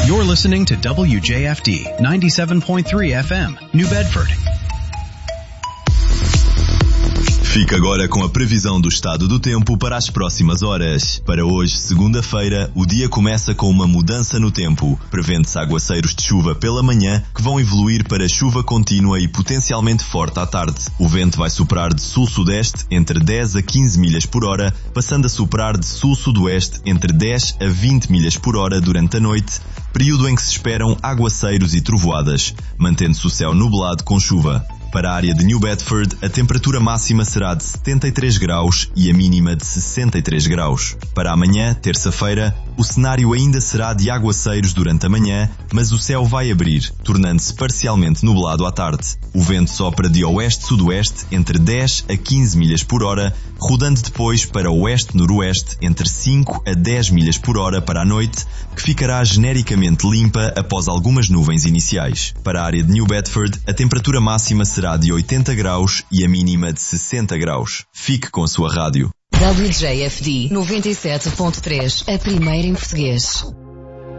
You're listening to WJFD 97.3 FM, New Bedford. Fica agora com a previsão do estado do tempo para as próximas horas. Para hoje, segunda-feira, o dia começa com uma mudança no tempo. Prevê-se aguaceiros de chuva pela manhã, que vão evoluir para chuva contínua e potencialmente forte à tarde. O vento vai soprar de sul-sudeste entre 10 a 15 milhas por hora, passando a soprar de sul-sudoeste entre 10 a 20 milhas por hora durante a noite, período em que se esperam aguaceiros e trovoadas, mantendo-se o céu nublado com chuva. Para a área de New Bedford, a temperatura máxima será de 73 graus e a mínima de 63 graus. Para amanhã, terça-feira, o cenário ainda será de aguaceiros durante a manhã, mas o céu vai abrir, tornando-se parcialmente nublado à tarde. O vento sopra de oeste-sudoeste entre 10 a 15 milhas por hora, rodando depois para oeste-noroeste entre 5 a 10 milhas por hora para a noite, que ficará genericamente limpa após algumas nuvens iniciais. Para a área de New Bedford, a temperatura máxima será de 80 graus e a mínima de 60 graus. Fique com a sua rádio. WJFD 97.3, a primeira em português.